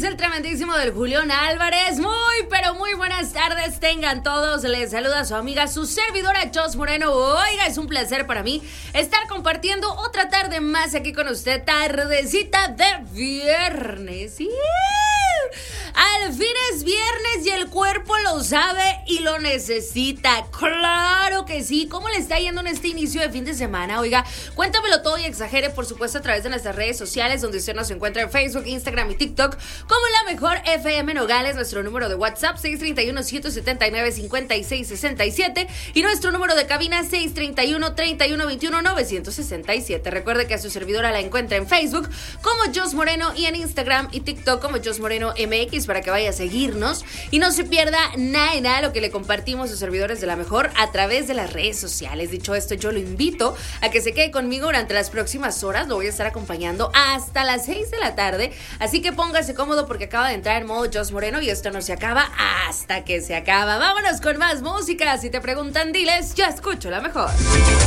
es el tremendísimo del Julián Álvarez. Pero muy buenas tardes tengan todos. Les saluda su amiga, su servidora Jos Moreno. Oiga, es un placer para mí estar compartiendo otra tarde más aquí con usted. Tardecita de viernes. Al fin es viernes y el cuerpo lo sabe y lo necesita. Claro que sí. ¿Cómo le está yendo en este inicio de fin de semana? Oiga, cuéntamelo todo y exagere, por supuesto, a través de nuestras redes sociales, donde usted nos encuentra en Facebook, Instagram y TikTok como La Mejor FM Nogales. Nuestro número de WhatsApp 631-179-5667 y nuestro número de cabina 631-3121-967. Recuerde que a su servidora la encuentra en Facebook como Jos Moreno y en Instagram y TikTok como Jos Moreno MX, para que vaya a seguirnos y no se pierda nada de nada lo que le compartimos a servidores de La Mejor a través de las redes sociales. Dicho esto, yo lo invito a que se quede conmigo durante las próximas horas. Lo voy a estar acompañando hasta las 6 de la tarde, así que póngase cómodo porque acaba de entrar en modo Jos Moreno y esto no se acaba hasta que se acaba. Vámonos con más música. Si te preguntan, diles, yo escucho La Mejor.